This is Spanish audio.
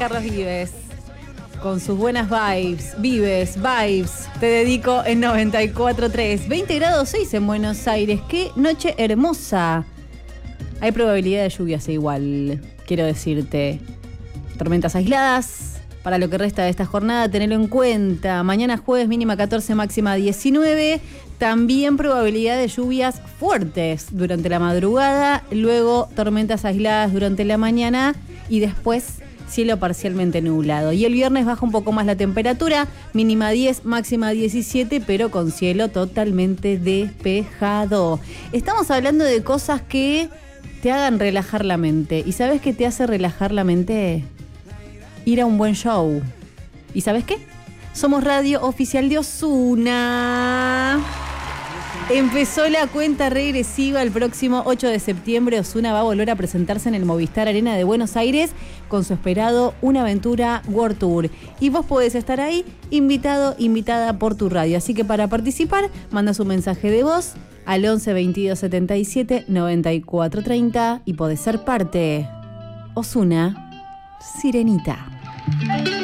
Carlos Vives. Con sus buenas vibes, te dedico en 94.3. 20 grados 6 en Buenos Aires. ¡Qué noche hermosa! Hay probabilidad de lluvias igual, quiero decirte. Tormentas aisladas para lo que resta de esta jornada, tenerlo en cuenta. Mañana jueves mínima 14, máxima 19. También probabilidad de lluvias fuertes durante la madrugada. Luego tormentas aisladas durante la mañana y después cielo parcialmente nublado. Y el viernes baja un poco más la temperatura, mínima 10, máxima 17, pero con cielo totalmente despejado. Estamos hablando de cosas que te hagan relajar la mente. ¿Y sabes qué te hace relajar la mente? Ir a un buen show. ¿Y sabes qué? Somos radio oficial de Ozuna. Empezó la cuenta regresiva el próximo 8 de septiembre. Ozuna va a volver a presentarse en el Movistar Arena de Buenos Aires con su esperado Una Aventura World Tour. Y vos podés estar ahí, invitado, invitada por tu radio. Así que para participar, mandas un mensaje de voz al 11 22 77 94 30 y podés ser parte. Ozuna, Sirenita.